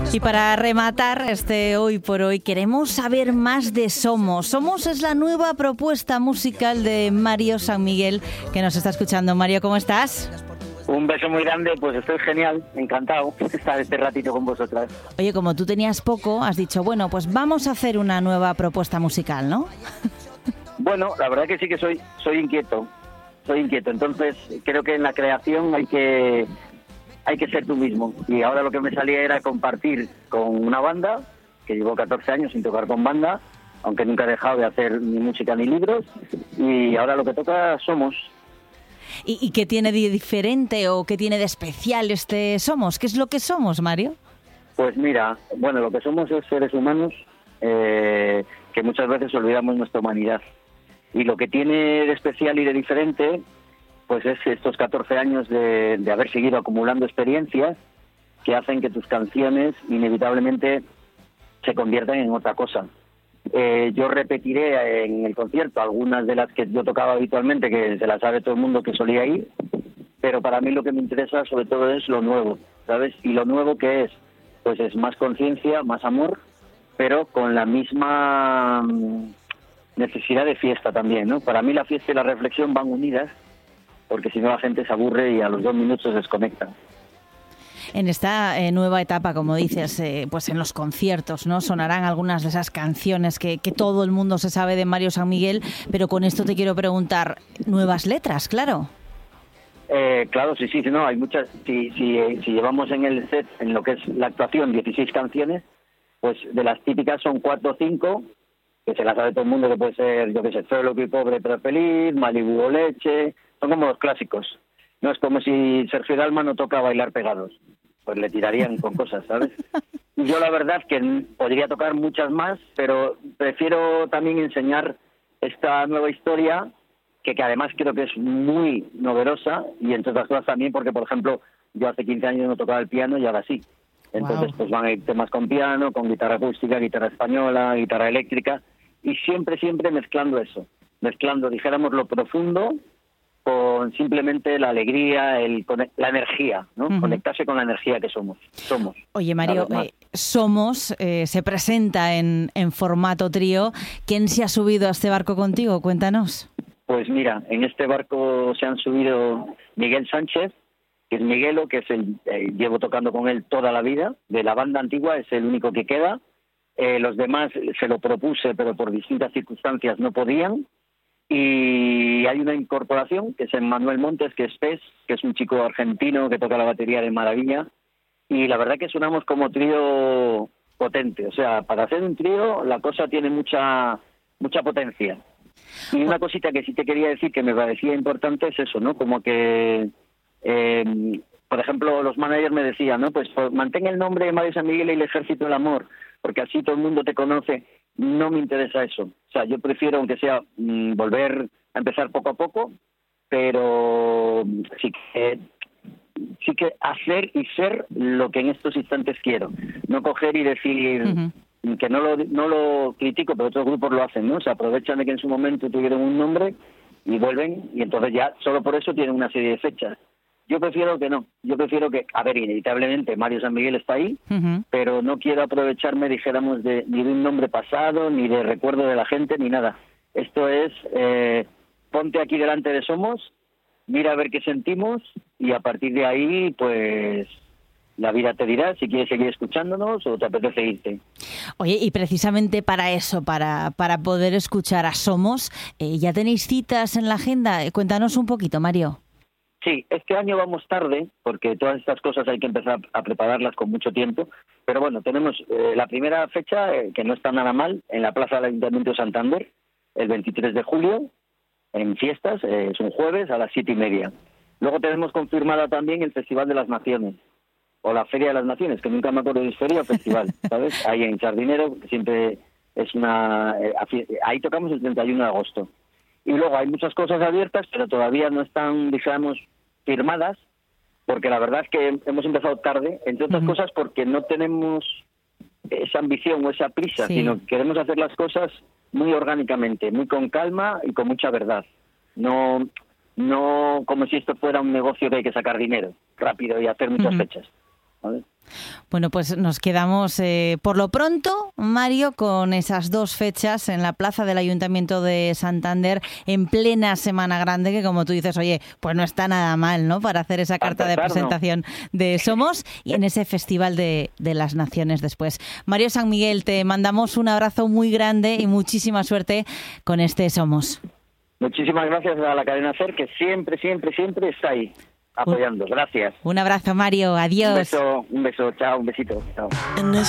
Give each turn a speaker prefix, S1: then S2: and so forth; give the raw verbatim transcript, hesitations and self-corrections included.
S1: Y para rematar este Hoy por Hoy, queremos saber más de Somos. Somos es la nueva propuesta musical de Mario San Miguel, que nos está escuchando. Mario, ¿cómo estás?
S2: Un beso muy grande, pues estoy genial, encantado de estar este ratito con vosotras.
S1: Oye, como tú tenías poco, has dicho, bueno, pues vamos a hacer una nueva propuesta musical, ¿no?
S2: Bueno, la verdad que sí que soy, soy inquieto, soy inquieto, entonces creo que en la creación hay que... hay que ser tú mismo. Y ahora lo que me salía era compartir con una banda, que llevo catorce años sin tocar con banda, aunque nunca he dejado de hacer ni música ni libros, y ahora lo que toca Somos.
S1: ¿Y, y qué tiene de diferente o qué tiene de especial este Somos? ¿Qué es lo que somos, Mario?
S2: Pues mira, bueno, lo que somos es seres humanos eh, que muchas veces olvidamos nuestra humanidad. Y lo que tiene de especial y de diferente... pues es estos catorce años de, de haber seguido acumulando experiencias que hacen que tus canciones inevitablemente se conviertan en otra cosa. Eh, yo repetiré en el concierto algunas de las que yo tocaba habitualmente, que se las sabe todo el mundo que solía ir, pero para mí lo que me interesa sobre todo es lo nuevo, ¿sabes? Y lo nuevo que es, pues es más conciencia, más amor, pero con la misma necesidad de fiesta también, ¿no? Para mí la fiesta y la reflexión van unidas, porque si no la gente se aburre y a los dos minutos desconecta.
S1: En esta eh, nueva etapa, como dices, eh, pues en los conciertos, ¿no? Sonarán algunas de esas canciones que, que todo el mundo se sabe de Mario San Miguel, pero con esto te quiero preguntar, nuevas letras, claro.
S2: Eh, claro, sí, sí, no, hay muchas. Si, si, si llevamos en el set, en lo que es la actuación, dieciséis canciones, pues de las típicas son cuatro o cinco, que se las sabe todo el mundo, que puede ser, yo qué sé, Feo, loco y pobre pero feliz, Malibu o leche... Son como los clásicos. No es como si Sergio Dalma no toca Bailar Pegados. Pues le tirarían con cosas, ¿sabes? Y yo la verdad que podría tocar muchas más, pero prefiero también enseñar esta nueva historia, que, que además creo que es muy novedosa, y entre otras cosas también porque, por ejemplo, yo hace quince años no tocaba el piano y ahora sí. Entonces, wow. Pues van a ir temas con piano, con guitarra acústica, guitarra española, guitarra eléctrica, y siempre, siempre mezclando eso. Mezclando, dijéramos, lo profundo con simplemente la alegría, el la energía, ¿no? Uh-huh. Conectarse con la energía que somos. Somos.
S1: Oye, Mario, eh, Somos eh, se presenta en, en formato trío. ¿Quién se ha subido a este barco contigo? Cuéntanos.
S2: Pues mira, en este barco se han subido Miguel Sánchez, que es Miguelo, que es el eh, llevo tocando con él toda la vida, de la banda antigua, es el único que queda. Eh, los demás se lo propuse, pero por distintas circunstancias no podían. Y hay una incorporación, que es Manuel Montes, que es Pez, que es un chico argentino que toca la batería de maravilla. Y la verdad que sonamos como trío potente. O sea, para hacer un trío la cosa tiene mucha mucha potencia. Y una cosita que sí te quería decir que me parecía importante es eso, ¿no? Como que, eh, por ejemplo, los managers me decían, ¿no? Pues, pues mantén el nombre de Mario San Miguel y el Ejército del Amor, porque así todo el mundo te conoce. No me interesa eso. O sea, yo prefiero, aunque sea, mmm, volver a empezar poco a poco, pero sí que, sí que hacer y ser lo que en estos instantes quiero. No coger y decir uh-huh. que no lo, no lo critico, pero otros grupos lo hacen, ¿no? Se aprovechan de que en su momento tuvieron un nombre y vuelven, y entonces ya solo por eso tienen una serie de fechas. Yo prefiero que no, yo prefiero que, a ver, inevitablemente Mario San Miguel está ahí, uh-huh. pero no quiero aprovecharme, dijéramos, de, ni de un nombre pasado, ni de recuerdo de la gente, ni nada. Esto es, eh, ponte aquí delante de Somos, mira a ver qué sentimos, y a partir de ahí, pues, la vida te dirá si quieres seguir escuchándonos o te apetece irte.
S1: Oye, y precisamente para eso, para, para poder escuchar a Somos, eh, ¿ya tenéis citas en la agenda? Cuéntanos un poquito, Mario.
S2: Sí, este año vamos tarde, porque todas estas cosas hay que empezar a prepararlas con mucho tiempo, pero bueno, tenemos eh, la primera fecha, eh, que no está nada mal, en la Plaza del Ayuntamiento de Santander, el veintitrés de julio, en fiestas, eh, es un jueves a las siete y media. Luego tenemos confirmada también el Festival de las Naciones, o la Feria de las Naciones, que nunca me acuerdo si es feria o festival, ¿sabes? Ahí en Sardinero, que siempre es una... Eh, ahí tocamos el treinta y uno de agosto. Y luego hay muchas cosas abiertas, pero todavía no están, digamos, firmadas, porque la verdad es que hemos empezado tarde, entre otras uh-huh. cosas porque no tenemos esa ambición o esa prisa, sí. sino que queremos hacer las cosas muy orgánicamente, muy con calma y con mucha verdad. No no como si esto fuera un negocio que hay que sacar dinero rápido y hacer muchas uh-huh. fechas. ¿vale?
S1: Bueno, pues nos quedamos eh, por lo pronto, Mario, con esas dos fechas en la plaza del Ayuntamiento de Santander en plena Semana Grande, que como tú dices, oye, pues no está nada mal, ¿no?, para hacer esa carta de presentación de Somos, y en ese Festival de, de las Naciones después. Mario San Miguel, te mandamos un abrazo muy grande y muchísima suerte con este Somos.
S2: Muchísimas gracias a la cadena SER, que siempre, siempre, siempre está ahí apoyando. Gracias.
S1: Un abrazo, Mario. Adiós.
S2: Un beso, un beso. Chao, un besito. Chao.